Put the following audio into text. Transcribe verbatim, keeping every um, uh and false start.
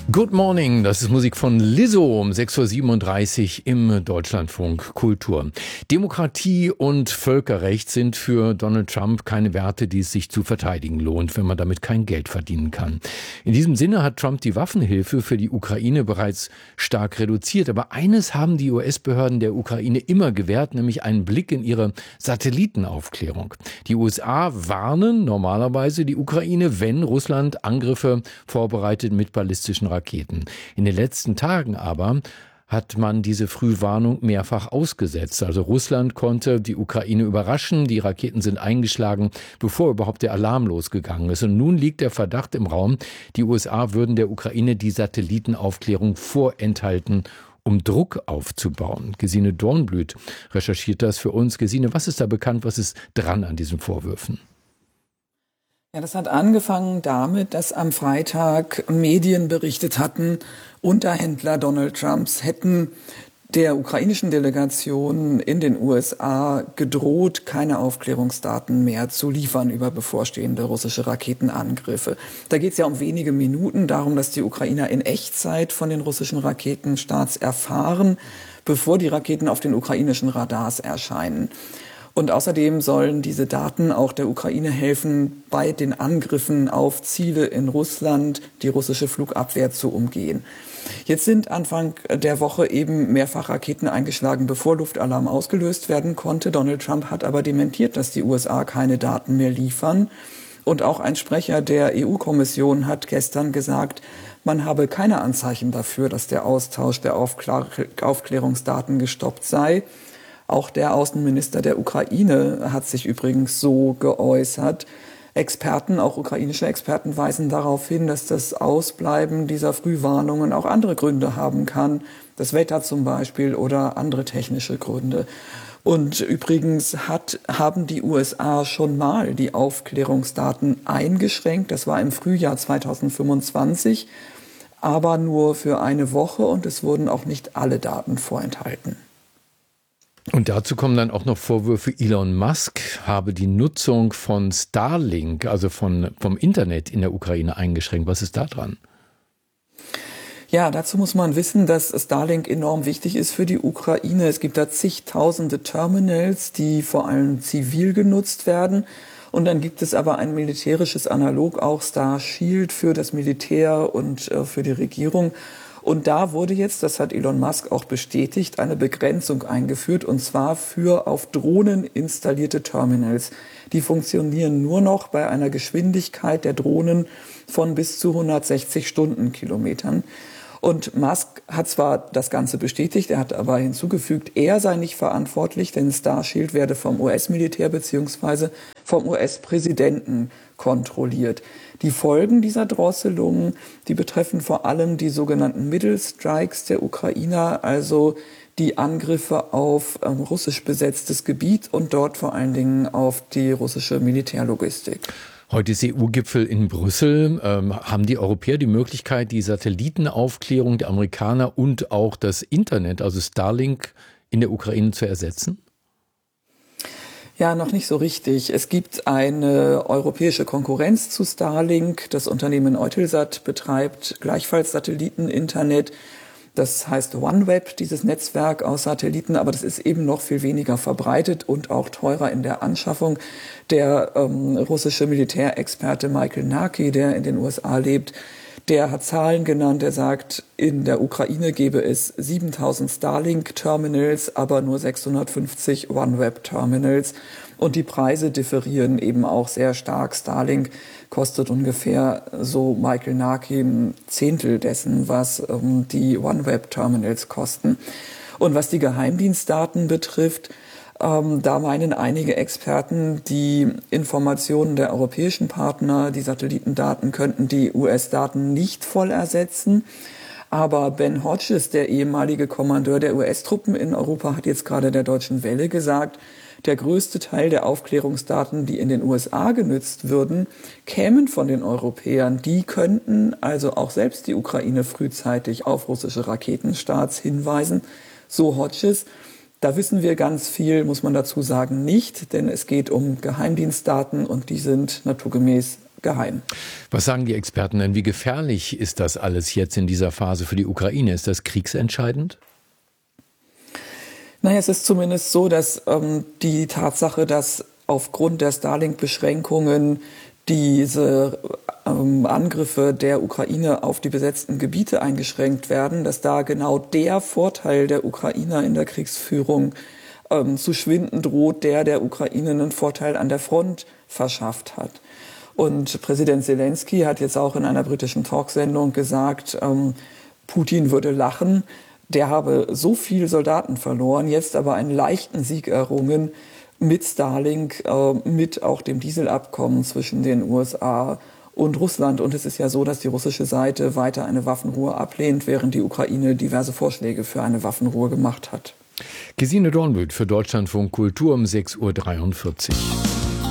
Good Morning, das ist Musik von Lizzo um sechs Uhr siebenunddreißig im Deutschlandfunk Kultur. Demokratie und Völkerrecht sind für Donald Trump keine Werte, die es sich zu verteidigen lohnt, wenn man damit kein Geld verdienen kann. In diesem Sinne hat Trump die Waffenhilfe für die Ukraine bereits stark reduziert. Aber eines haben die U S-Behörden der Ukraine immer gewährt, nämlich einen Blick in ihre Satellitenaufklärung. Die U S A warnen normalerweise die Ukraine, wenn Russland Angriffe vorbereitet mit ballistischen Raketen. In den letzten Tagen aber hat man diese Frühwarnung mehrfach ausgesetzt. Also Russland konnte die Ukraine überraschen, die Raketen sind eingeschlagen, bevor überhaupt der Alarm losgegangen ist. Und nun liegt der Verdacht im Raum, die U S A würden der Ukraine die Satellitenaufklärung vorenthalten, um Druck aufzubauen. Gesine Dornblüt recherchiert das für uns. Gesine, was ist da bekannt, was ist dran an diesen Vorwürfen? Ja, das hat angefangen damit, dass am Freitag Medien berichtet hatten, Unterhändler Donald Trumps hätten der ukrainischen Delegation in den U S A gedroht, keine Aufklärungsdaten mehr zu liefern über bevorstehende russische Raketenangriffe. Da geht es ja um wenige Minuten darum, dass die Ukrainer in Echtzeit von den russischen Raketenstarts erfahren, bevor die Raketen auf den ukrainischen Radars erscheinen. Und außerdem sollen diese Daten auch der Ukraine helfen, bei den Angriffen auf Ziele in Russland die russische Flugabwehr zu umgehen. Jetzt sind Anfang der Woche eben mehrfach Raketen eingeschlagen, bevor Luftalarm ausgelöst werden konnte. Donald Trump hat aber dementiert, dass die U S A keine Daten mehr liefern. Und auch ein Sprecher der E U-Kommission hat gestern gesagt, man habe keine Anzeichen dafür, dass der Austausch der Aufklär- Aufklärungsdaten gestoppt sei. Auch der Außenminister der Ukraine hat sich übrigens so geäußert. Experten, auch ukrainische Experten, weisen darauf hin, dass das Ausbleiben dieser Frühwarnungen auch andere Gründe haben kann. Das Wetter zum Beispiel oder andere technische Gründe. Und übrigens hat, haben die U S A schon mal die Aufklärungsdaten eingeschränkt. Das war im Frühjahr zweitausendfünfundzwanzig, aber nur für eine Woche und es wurden auch nicht alle Daten vorenthalten. Und dazu kommen dann auch noch Vorwürfe, Elon Musk habe die Nutzung von Starlink, also von, vom Internet in der Ukraine eingeschränkt. Was ist da dran? Ja, dazu muss man wissen, dass Starlink enorm wichtig ist für die Ukraine. Es gibt da zigtausende Terminals, die vor allem zivil genutzt werden. Und dann gibt es aber ein militärisches Analog, auch Starshield für das Militär und äh, für die Regierung. Und da wurde jetzt, das hat Elon Musk auch bestätigt, eine Begrenzung eingeführt, und zwar für auf Drohnen installierte Terminals. Die funktionieren nur noch bei einer Geschwindigkeit der Drohnen von bis zu hundertsechzig Stundenkilometern. Und Musk hat zwar das Ganze bestätigt, er hat aber hinzugefügt, er sei nicht verantwortlich, denn Starshield werde vom U S-Militär bzw. vom U S-Präsidenten kontrolliert. Die Folgen dieser Drosselungen, die betreffen vor allem die sogenannten Middle Strikes der Ukrainer, also die Angriffe auf ähm, russisch besetztes Gebiet und dort vor allen Dingen auf die russische Militärlogistik. Heute ist E U-Gipfel in Brüssel. Ähm, haben die Europäer die Möglichkeit, die Satellitenaufklärung der Amerikaner und auch das Internet, also Starlink, in der Ukraine zu ersetzen? Ja, noch nicht so richtig. Es gibt eine europäische Konkurrenz zu Starlink. Das Unternehmen Eutelsat betreibt gleichfalls Satelliteninternet. Das heißt OneWeb, dieses Netzwerk aus Satelliten, aber das ist eben noch viel weniger verbreitet und auch teurer in der Anschaffung. Der ähm, russische Militärexperte Michael Naki, der in den U S A lebt, der hat Zahlen genannt. Er sagt, in der Ukraine gäbe es siebentausend Starlink-Terminals, aber nur sechshundertfünfzig OneWeb-Terminals. Und die Preise differieren eben auch sehr stark. Starlink kostet ungefähr, so Michael Naki, ein Zehntel dessen, was ähm, die OneWeb-Terminals kosten. Und was die Geheimdienstdaten betrifft, Ähm, da meinen einige Experten, die Informationen der europäischen Partner, die Satellitendaten, könnten die U S-Daten nicht voll ersetzen. Aber Ben Hodges, der ehemalige Kommandeur der U S-Truppen in Europa, hat jetzt gerade der Deutschen Welle gesagt, der größte Teil der Aufklärungsdaten, die in den U S A genutzt würden, kämen von den Europäern. Die könnten also auch selbst die Ukraine frühzeitig auf russische Raketenstarts hinweisen. So Hodges. Da wissen wir ganz viel, muss man dazu sagen, nicht, denn es geht um Geheimdienstdaten und die sind naturgemäß geheim. Was sagen die Experten denn? Wie gefährlich ist das alles jetzt in dieser Phase für die Ukraine? Ist das kriegsentscheidend? Naja, es ist zumindest so, dass ähm, die Tatsache, dass aufgrund der Starlink-Beschränkungen diese ähm, Angriffe der Ukraine auf die besetzten Gebiete eingeschränkt werden, dass da genau der Vorteil der Ukrainer in der Kriegsführung ähm, zu schwinden droht, der der Ukraine einen Vorteil an der Front verschafft hat. Und Präsident Zelensky hat jetzt auch in einer britischen Talksendung gesagt, ähm, Putin würde lachen, der habe so viele Soldaten verloren, jetzt aber einen leichten Sieg errungen mit Starlink, äh, mit auch dem Dieselabkommen zwischen den U S A und Russland. Und es ist ja so, dass die russische Seite weiter eine Waffenruhe ablehnt, während die Ukraine diverse Vorschläge für eine Waffenruhe gemacht hat. Gesine Dornbühl für Deutschlandfunk Kultur um sechs Uhr dreiundvierzig.